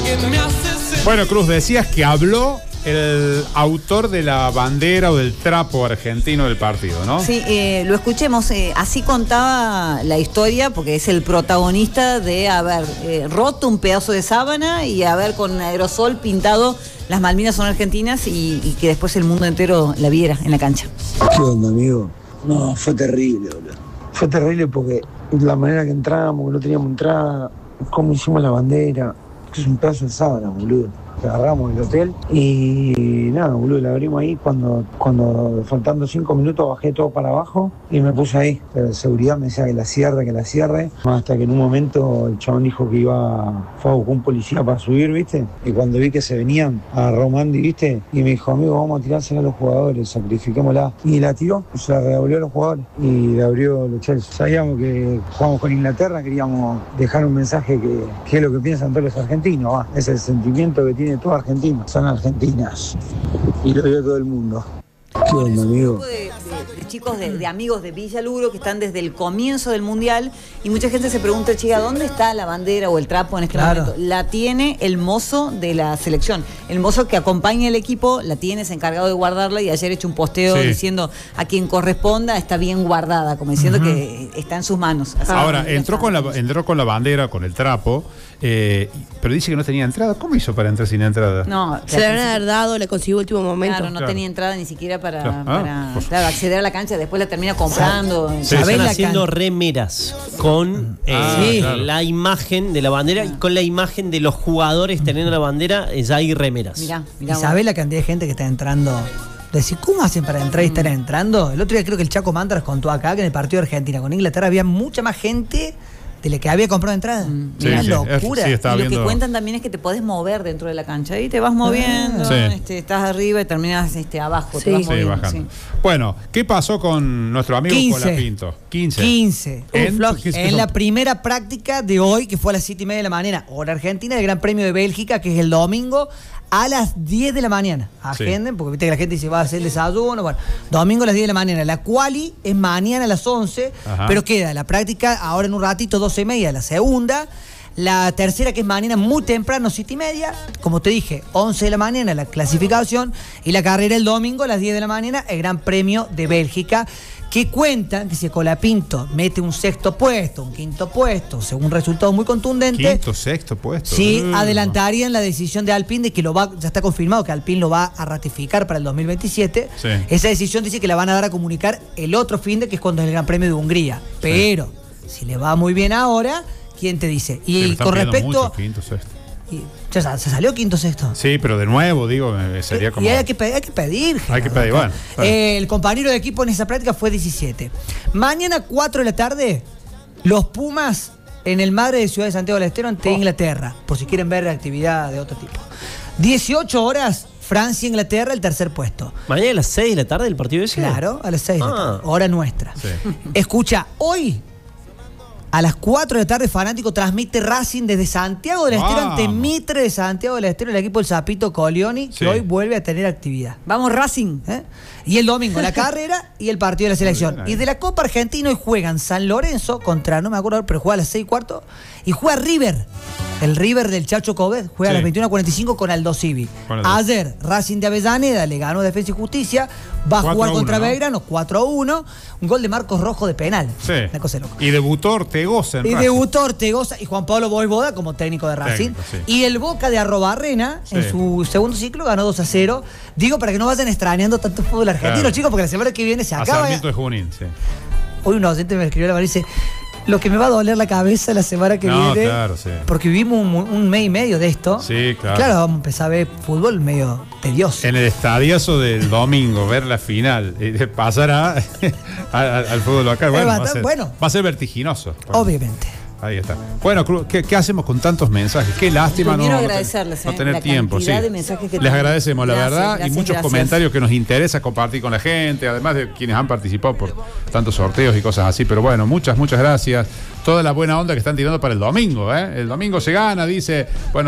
Bueno, Cruz, decías que habló el autor de la bandera o del trapo argentino del partido, ¿no? Sí, lo escuchemos. Así contaba la historia, porque es el protagonista de haber roto un pedazo de sábana y haber con aerosol pintado las Malvinas son argentinas y que después el mundo entero la viera en la cancha. ¿Qué onda, amigo? No, fue terrible, boludo. Fue terrible porque la manera que entramos, que no teníamos entrada, cómo hicimos la bandera, que es un pedazo de sábana, boludo. Agarramos el hotel y nada, boludo, la abrimos ahí cuando faltando 5 minutos bajé todo para abajo y me puse ahí. Pero de seguridad me decía que la cierre, hasta que en un momento el chabón dijo que fue a buscar un policía para subir, ¿viste? Y cuando vi que se venían, agarró Mandy, ¿viste? Y me dijo, amigo, vamos a tirársela a los jugadores, sacrifiquémosla. Y la tiró, se la revolvió a los jugadores y la abrió los Chelsea. Sabíamos que jugamos con Inglaterra, queríamos dejar un mensaje que es lo que piensan todos los argentinos, ¿va? Es el sentimiento que tiene todo argentino, son argentinas y lo vio todo el mundo. ¿Qué onda, amigo? De chicos, de amigos de Villa Luro que están desde el comienzo del Mundial y mucha gente se pregunta, chica, ¿dónde está la bandera o el trapo en este momento? La tiene el mozo de la selección, el mozo que acompaña al equipo, la tiene, es encargado de guardarla y ayer he hecho un posteo diciendo a quien corresponda está bien guardada, como diciendo que está en sus manos. Así ahora, entró con la bandera, con el trapo, pero dice que no tenía entrada. ¿Cómo hizo para entrar sin entrada? No, se le habrán dado, le consiguió último momento. Claro, no tenía entrada ni siquiera para acceder a la cancha, después la termina comprando. Están haciendo remeras con la imagen de la bandera y con la imagen de los jugadores teniendo la bandera, ya hay remeras. Mirá, ¿y sabés la cantidad de gente que está entrando? Decir, ¿cómo hacen para entrar y estar entrando? El otro día creo que el Chaco Mantras contó acá que en el partido de Argentina con Inglaterra había mucha más gente de la que había comprado entrada. Una locura. Y lo que cuentan también es que te podés mover dentro de la cancha. Ahí te vas moviendo, estás arriba y terminas abajo. Te vas moviendo, bajando. Bueno, ¿qué pasó con nuestro amigo Colapinto? 15. En la primera práctica de hoy, que fue a las 7:30 de la mañana, hora argentina, del Gran Premio de Bélgica, que es el domingo, a las 10 de la mañana. Agenden, porque viste que la gente dice va a hacer el desayuno. Bueno, domingo a las 10 de la mañana. La quali es mañana a las 11, pero queda la práctica ahora en un ratito, 12:30, la segunda. La tercera, que es mañana muy temprano, 7:30. Como te dije, 11 de la mañana la clasificación. Y la carrera el domingo a las 10 de la mañana, el Gran Premio de Bélgica. Que cuentan que si Colapinto mete un sexto puesto, un quinto puesto, según resultados muy contundentes. Quinto, sexto puesto. Sí, adelantarían la decisión de Alpine de que ya está confirmado que Alpine lo va a ratificar para el 2027. Sí. Esa decisión dice que la van a dar a comunicar el otro fin de que es cuando es el Gran Premio de Hungría. Pero, si le va muy bien ahora, ¿quién te dice? Y con respecto. Mucho, quinto, sexto. ¿Se salió quinto sexto? Sí, pero de nuevo, digo, sería como. Y hay que pedir. Hay que pedir, bueno. El compañero de equipo en esa práctica fue 17. Mañana, 4 de la tarde, los Pumas en el Madre de Ciudad de Santiago del Estero ante Inglaterra, por si quieren ver actividad de otro tipo. 18 horas, Francia-Inglaterra, el tercer puesto. ¿Mañana a las 6 de la tarde el partido ese? Claro, a las 6 de la tarde, hora nuestra. Sí. Escucha, hoy a las 4 de la tarde, Fanático transmite Racing desde Santiago del Estero ante Mitre de Santiago del Estero, el equipo del Zapito Colioni, que hoy vuelve a tener actividad. Vamos, Racing. Y el domingo la carrera y el partido de la selección. Y de la Copa Argentina hoy juegan San Lorenzo contra, no me acuerdo, pero juega a las 6:15, y juega River. El River del Chacho Covet juega a las 21:45 con Aldo Civi. Ayer, Racing de Avellaneda le ganó Defensa y Justicia. Va a jugar contra Belgrano, 4-1. Un gol de Marcos Rojo de penal. Sí. Una cosa loca. Y debutó Ortegoza en Racing. Debutó Ortegoza y Juan Pablo Voivoda como técnico de Racing. Y el Boca de Arrobarrena, en su segundo ciclo, ganó 2-0. Digo, para que no vayan extrañando tanto fútbol argentino, chicos, porque la semana que viene se acaba. Sarmiento de Junín, Hoy un docente me escribió la mano y dice: lo que me va a doler la cabeza la semana que viene. Claro, porque vivimos un mes y medio de esto. Sí, claro. Claro, vamos a empezar a ver fútbol medio tedioso. En el estadiazo del domingo, ver la final y pasar al fútbol local. Bueno, va a ser vertiginoso. Obviamente. Ahí está. Bueno, ¿qué hacemos con tantos mensajes? Qué lástima no tener tiempo. Sí. Les agradecemos, la verdad, y muchos comentarios que nos interesa compartir con la gente, además de quienes han participado por tantos sorteos y cosas así. Pero bueno, muchas gracias. Toda la buena onda que están tirando para el domingo. El domingo se gana, dicen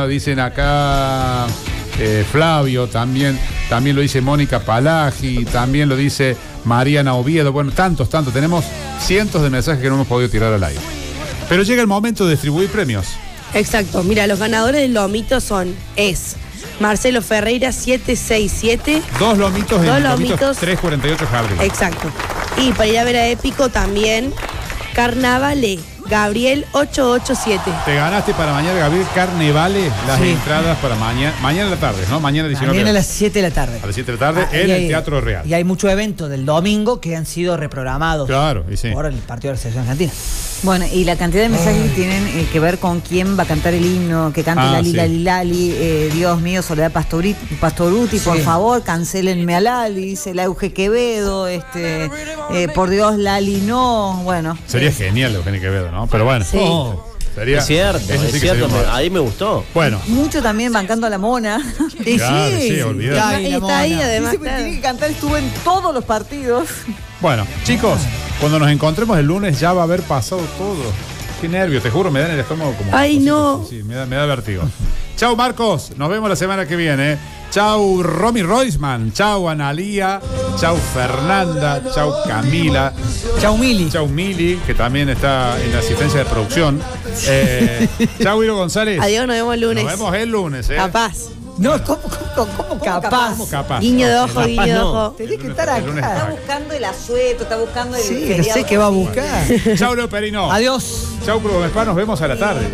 acá Flavio, también lo dice Mónica Palagi, también lo dice Mariana Oviedo. Bueno, tantos. Tenemos cientos de mensajes que no hemos podido tirar al aire. Pero llega el momento de distribuir premios. Exacto. Mira, los ganadores del lomito es Marcelo Ferreira 767. Dos lomitos en lomitos 348 Jardín. Exacto. Y para ir a ver a Épico también, Carnavale, Gabriel 887. Te ganaste para mañana, Gabriel Carnevale, las entradas para mañana en la tarde, ¿no? Mañana 19. Mañana a las 7 de la tarde. A las 7 de la tarde en el Teatro Real. Y hay muchos eventos del domingo que han sido reprogramados. Claro, y sí. Por el partido de la selección argentina. Bueno, y la cantidad de mensajes que tienen que ver con quién va a cantar el himno, que cante Lali, Dios mío, Soledad Pastoruti, por favor, cancelenme a Lali, dice la Euge Quevedo, por Dios, Lali no, bueno. Sería genial Eugenio Quevedo, ¿no? Pero bueno. Sí. Es cierto, ahí me gustó. Bueno. Mucho también bancando a la Mona. Claro, sí, olvidate. Y está ahí además. Dice que tiene que cantar, estuvo en todos los partidos. Bueno, chicos, cuando nos encontremos el lunes ya va a haber pasado todo. Qué nervios, te juro, me dan el estómago como... Ay, no. Sí, me da vértigo. Chau, Marcos, nos vemos la semana que viene. Chau, Romy Roisman. Chau, Analía. Chau, Fernanda. Chau, Camila. Chau, Mili. Chau, Mili, que también está en la asistencia de producción. Chau, Hiro González. Adiós, nos vemos el lunes. Nos vemos el lunes, Capaz. No, ¿cómo capaz? ¿Cómo capaz? Guiño de ojo, guiño de ojo. Tenés que estar acá. Está buscando el asueto, está buscando el... Sí, no sé qué va a buscar. Chau, Leo Perino. Adiós. Chau, Cruz Gómez Paz, nos vemos a la tarde.